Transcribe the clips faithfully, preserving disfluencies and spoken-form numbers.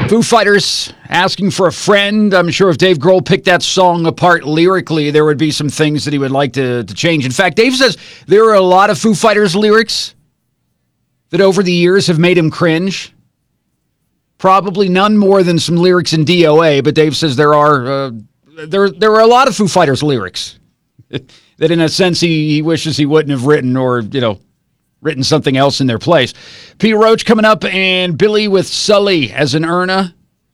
Foo Fighters, Asking for a Friend. I'm sure if Dave Grohl picked that song apart lyrically, there would be some things that he would like to, to change. In fact, Dave says there are a lot of Foo Fighters lyrics that over the years have made him cringe. Probably none more than some lyrics in D O A, but Dave says there are uh, there there are a lot of Foo Fighters lyrics that in a sense he, he wishes he wouldn't have written, or, you know, written something else in their place. Peter Roach coming up, and Billy with Sully as an Erna.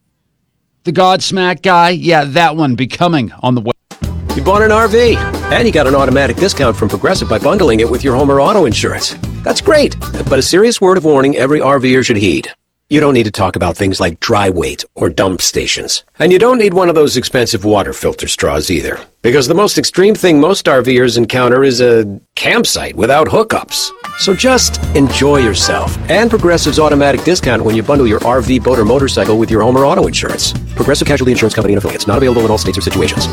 The Godsmack guy, yeah, that one becoming on the way. You bought an R V, and you got an automatic discount from Progressive by bundling it with your home or auto insurance. That's great, but a serious word of warning every RVer should heed. You don't need to talk about things like dry weight or dump stations. And you don't need one of those expensive water filter straws either. Because the most extreme thing most RVers encounter is a campsite without hookups. So just enjoy yourself and Progressive's automatic discount when you bundle your R V, boat, or motorcycle with your home or auto insurance. Progressive Casualty Insurance Company and affiliates. Not available in all states or situations.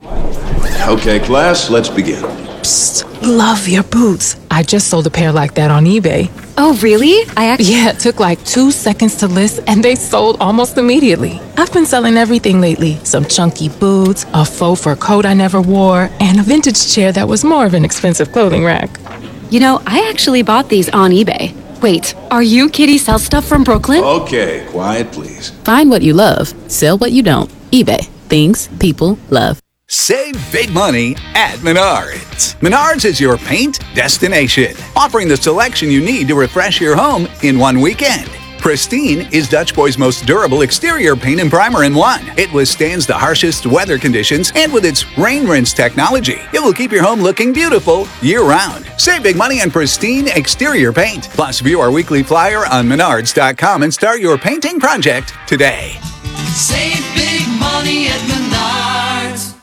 Okay, class, let's begin. Psst, love your boots. I just sold a pair like that on eBay. Oh, really? I actually... Yeah, it took like two seconds to list, and they sold almost immediately. I've been selling everything lately. Some chunky boots, a faux fur coat I never wore, and a vintage chair that was more of an expensive clothing rack. You know, I actually bought these on eBay. Wait, are you Kitty Sell Stuff from Brooklyn? Okay, quiet, please. Find what you love. Sell what you don't. eBay. Things people love. Save big money at Menards. Menards is your paint destination, offering the selection you need to refresh your home in one weekend. Pristine is Dutch Boy's most durable exterior paint and primer in one. It withstands the harshest weather conditions, and with its rain rinse technology, it will keep your home looking beautiful year-round. Save big money on Pristine exterior paint. Plus, view our weekly flyer on menards dot com and start your painting project today. Save big money at Menards.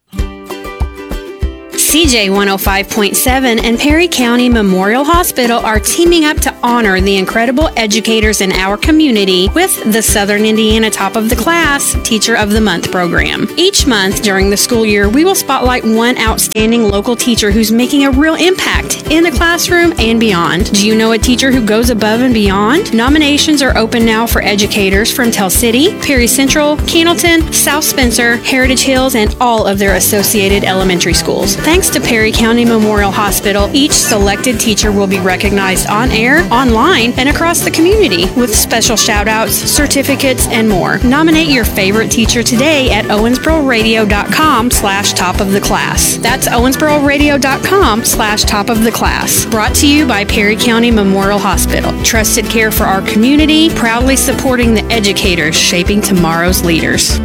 C J one oh five point seven and Perry County Memorial Hospital are teaming up to honor the incredible educators in our community with the Southern Indiana Top of the Class Teacher of the Month program. Each month during the school year, we will spotlight one outstanding local teacher who's making a real impact in the classroom and beyond. Do you know a teacher who goes above and beyond? Nominations are open now for educators from Tell City, Perry Central, Cannleton, South Spencer, Heritage Hills, and all of their associated elementary schools. Thanks to Perry County Memorial Hospital, each selected teacher will be recognized on air, online, and across the community with special shout-outs, certificates, and more. Nominate your favorite teacher today at owensboro radio dot com slash top of the class. That's owensboro radio dot com slash top of the class. Brought to you by Perry County Memorial Hospital. Trusted care for our community, proudly supporting the educators shaping tomorrow's leaders.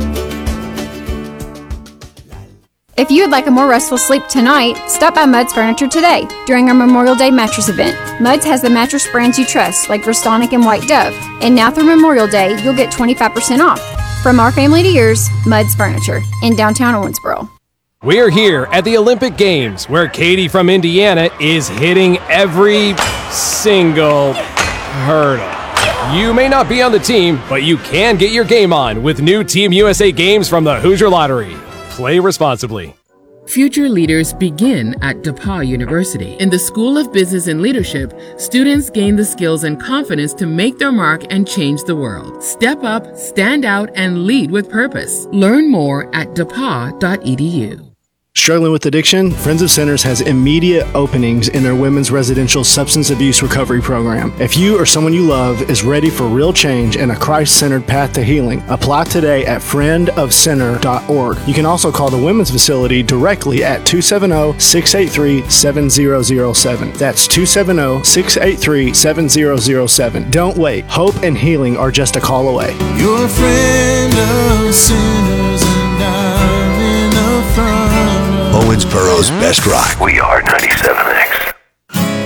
If you would like a more restful sleep tonight, stop by Mudd's Furniture today during our Memorial Day mattress event. Mudd's has the mattress brands you trust, like Restonic and White Dove. And now through Memorial Day, you'll get twenty-five percent off. From our family to yours, Mudd's Furniture in downtown Owensboro. We're here at the Olympic Games, where Katie from Indiana is hitting every single hurdle. You may not be on the team, but you can get your game on with new Team U S A games from the Hoosier Lottery. Play responsibly. Future leaders begin at DePauw University. In the School of Business and Leadership, students gain the skills and confidence to make their mark and change the world. Step up, stand out, and lead with purpose. Learn more at depaw dot e d u. Struggling with addiction? Friends of Sinners has immediate openings in their women's residential substance abuse recovery program. If you or someone you love is ready for real change and a Christ-centered path to healing, apply today at friend of sinner dot org. You can also call the women's facility directly at two seven zero, six eight three, seven zero zero seven. That's two seven zero, six eight three, seven zero zero seven. Don't wait. Hope and healing are just a call away. You're a friend of sinners and I'm in a front. Owensboro's best rock. We are ninety-seven X.